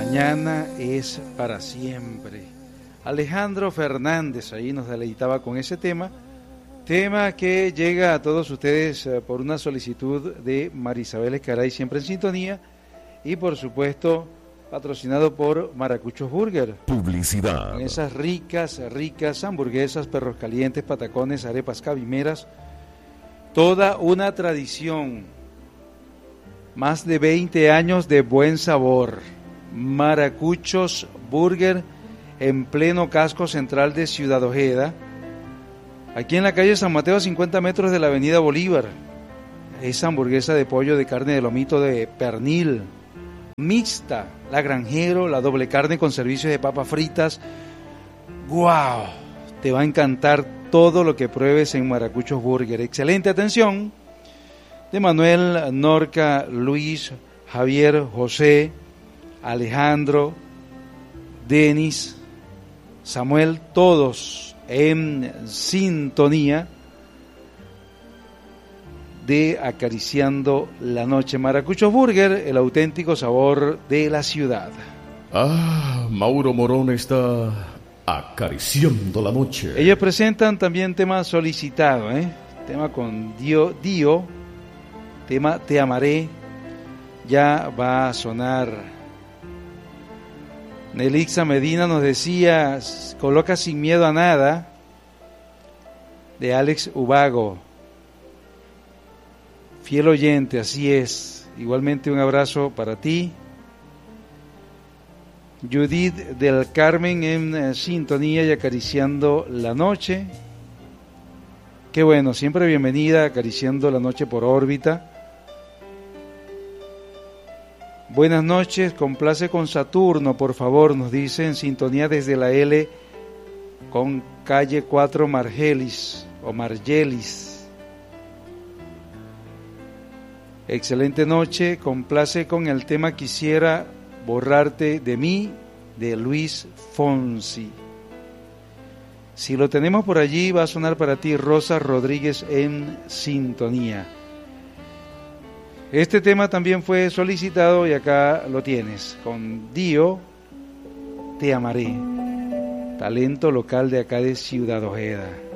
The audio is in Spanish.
mañana es para siempre. Alejandro Fernández ahí nos deleitaba con ese tema que llega a todos ustedes por una solicitud de Marisabel Escaray, siempre en sintonía, y por supuesto patrocinado por Maracuchos Burger. Publicidad. Con esas ricas hamburguesas, perros calientes, patacones, arepas cabimeras, toda una tradición, más de 20 años de buen sabor. Maracuchos Burger en pleno casco central de Ciudad Ojeda, aquí en la calle San Mateo, a 50 metros de la avenida Bolívar. Esa hamburguesa de pollo de carne de lomito de pernil, mixta, la granjero, la doble carne con servicio de papas fritas. ¡Guau! Te va a encantar todo lo que pruebes en Maracuchos Burger. Excelente atención de Manuel, Norca, Luis, Javier, José, Alejandro, Denis, Samuel, todos en sintonía de Acariciando la Noche. Maracuchos Burger, el auténtico sabor de la ciudad. Mauro Morón está acariciando la noche. Ellos presentan también tema solicitado, tema con Dio, tema Te Amaré, ya va a sonar. Nelixa Medina nos decía, coloca Sin Miedo a Nada, de Alex Ubago. Fiel oyente, así es. Igualmente un abrazo para ti. Judith del Carmen en sintonía y acariciando la noche. Qué bueno, siempre bienvenida, acariciando la noche por órbita. Buenas noches, complace con Saturno, por favor, nos dice, en sintonía desde la L con calle 4 Margelis o Margelis. Excelente noche, complace con el tema Quisiera borrarte de mí, de Luis Fonsi. Si lo tenemos por allí, va a sonar para ti Rosa Rodríguez en sintonía. Este tema también fue solicitado y acá lo tienes, con Dio, Te Amaré, talento local de acá de Ciudad Ojeda.